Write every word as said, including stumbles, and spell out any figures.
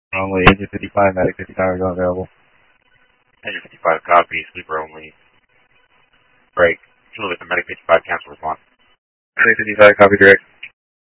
Only engine fifty-five, medic fifty-five is available. Engine fifty-five, copy, sleeper only. Break. Juliet, the medic fifty-five, cancel response. Medic fifty-five, copy direct.